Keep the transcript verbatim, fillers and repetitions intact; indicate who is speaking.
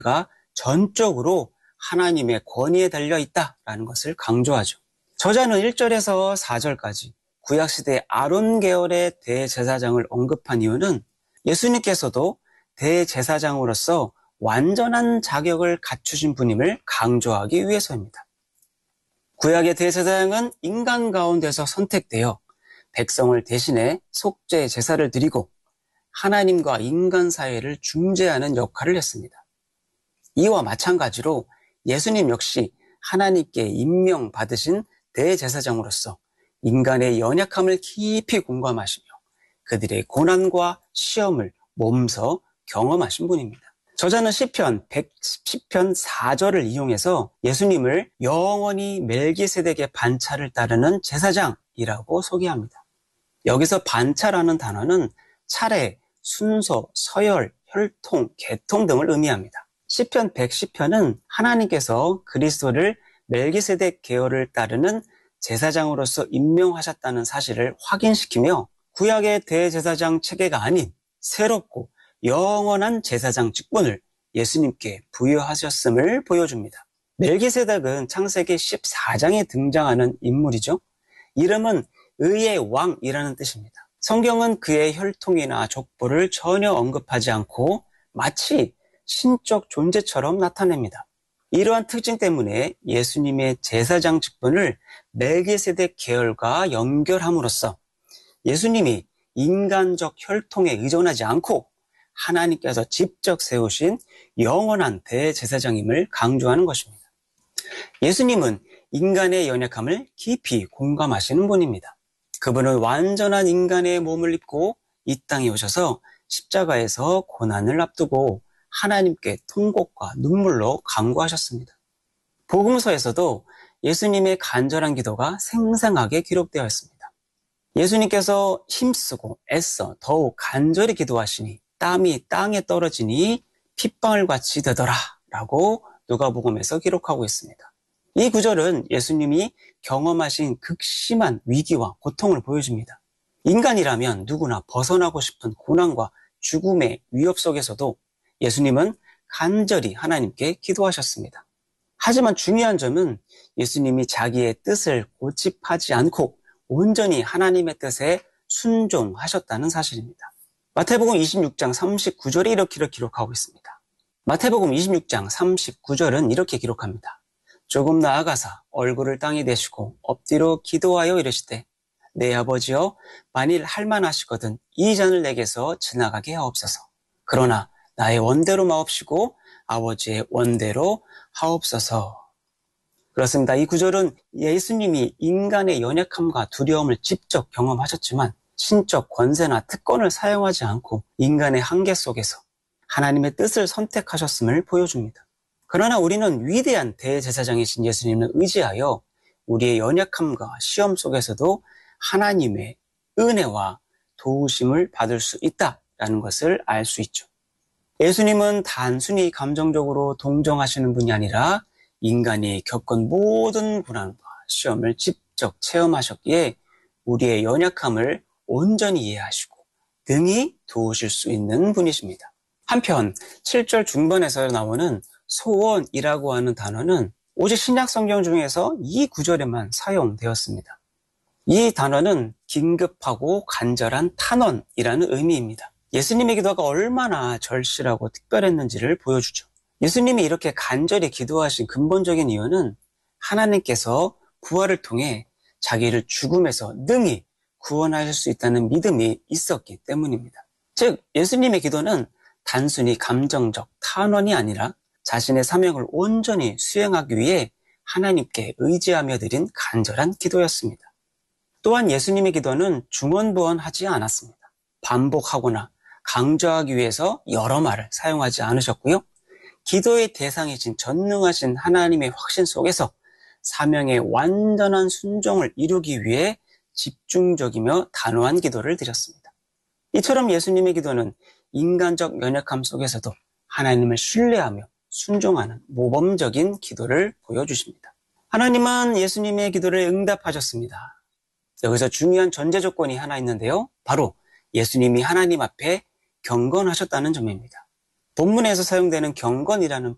Speaker 1: 전적으로 하나님의 권위에 달려 있다라는 것을 강조하죠. 저자는 일 절에서 사 절까지 구약시대 아론 계열의 대제사장을 언급한 이유는 예수님께서도 대제사장으로서 완전한 자격을 갖추신 분임을 강조하기 위해서입니다. 구약의 대제사장은 인간 가운데서 선택되어 백성을 대신해 속죄 제사를 드리고 하나님과 인간 사이를 중재하는 역할을 했습니다. 이와 마찬가지로 예수님 역시 하나님께 임명받으신 대제사장으로서 인간의 연약함을 깊이 공감하시며 그들의 고난과 시험을 몸소 경험하신 분입니다. 저자는 시편 백십 편 사 절을 이용해서 예수님을 영원히 멜기세덱의 반차를 따르는 제사장이라고 소개합니다. 여기서 반차라는 단어는 차례, 순서, 서열, 혈통, 계통 등을 의미합니다. 시편 백십 편은 하나님께서 그리스도를 멜기세덱 계열을 따르는 제사장으로서 임명하셨다는 사실을 확인시키며 구약의 대제사장 체계가 아닌 새롭고 영원한 제사장 직분을 예수님께 부여하셨음을 보여줍니다. 멜기세덱은 창세기 십사 장에 등장하는 인물이죠. 이름은 의의 왕이라는 뜻입니다. 성경은 그의 혈통이나 족보를 전혀 언급하지 않고 마치 신적 존재처럼 나타냅니다. 이러한 특징 때문에 예수님의 제사장 직분을 멜기세덱 계열과 연결함으로써 예수님이 인간적 혈통에 의존하지 않고 하나님께서 직접 세우신 영원한 대제사장임을 강조하는 것입니다. 예수님은 인간의 연약함을 깊이 공감하시는 분입니다. 그분은 완전한 인간의 몸을 입고 이 땅에 오셔서 십자가에서 고난을 앞두고 하나님께 통곡과 눈물로 간구하셨습니다. 복음서에서도 예수님의 간절한 기도가 생생하게 기록되어 있습니다. 예수님께서 힘쓰고 애써 더욱 간절히 기도하시니 땀이 땅에 떨어지니 핏방울같이 되더라 라고 누가복음에서 기록하고 있습니다. 이 구절은 예수님이 경험하신 극심한 위기와 고통을 보여줍니다. 인간이라면 누구나 벗어나고 싶은 고난과 죽음의 위협 속에서도 예수님은 간절히 하나님께 기도하셨습니다. 하지만 중요한 점은 예수님이 자기의 뜻을 고집하지 않고 온전히 하나님의 뜻에 순종하셨다는 사실입니다. 마태복음 이십육 장 삼십구 절에 이렇게 기록하고 있습니다. 마태복음 이십육 장 삼십구 절은 이렇게 기록합니다. 조금 나아가사 얼굴을 땅에 대시고 엎드려 기도하여 이르시되 내 아버지여 만일 할만하시거든 이 잔을 내게서 지나가게 하옵소서. 그러나 나의 원대로 마옵시고 아버지의 원대로 하옵소서. 그렇습니다. 이 구절은 예수님이 인간의 연약함과 두려움을 직접 경험하셨지만 신적 권세나 특권을 사용하지 않고 인간의 한계 속에서 하나님의 뜻을 선택하셨음을 보여줍니다. 그러나 우리는 위대한 대제사장이신 예수님을 의지하여 우리의 연약함과 시험 속에서도 하나님의 은혜와 도우심을 받을 수 있다라는 것을 알 수 있죠. 예수님은 단순히 감정적으로 동정하시는 분이 아니라 인간이 겪은 모든 고난과 시험을 직접 체험하셨기에 우리의 연약함을 온전히 이해하시고 능히 도우실 수 있는 분이십니다. 한편 칠 절 중반에서 나오는 소원이라고 하는 단어는 오직 신약 성경 중에서 이 구절에만 사용되었습니다. 이 단어는 긴급하고 간절한 탄원이라는 의미입니다. 예수님의 기도가 얼마나 절실하고 특별했는지를 보여주죠. 예수님이 이렇게 간절히 기도하신 근본적인 이유는 하나님께서 부활을 통해 자기를 죽음에서 능히 구원하실 수 있다는 믿음이 있었기 때문입니다. 즉 예수님의 기도는 단순히 감정적 탄원이 아니라 자신의 사명을 온전히 수행하기 위해 하나님께 의지하며 드린 간절한 기도였습니다. 또한 예수님의 기도는 중언부언하지 않았습니다. 반복하거나 강조하기 위해서 여러 말을 사용하지 않으셨고요. 기도의 대상이신 전능하신 하나님의 확신 속에서 사명의 완전한 순종을 이루기 위해 집중적이며 단호한 기도를 드렸습니다. 이처럼 예수님의 기도는 인간적 연약함 속에서도 하나님을 신뢰하며 순종하는 모범적인 기도를 보여주십니다. 하나님은 예수님의 기도를 응답하셨습니다. 여기서 중요한 전제 조건이 하나 있는데요. 바로 예수님이 하나님 앞에 경건하셨다는 점입니다. 본문에서 사용되는 경건이라는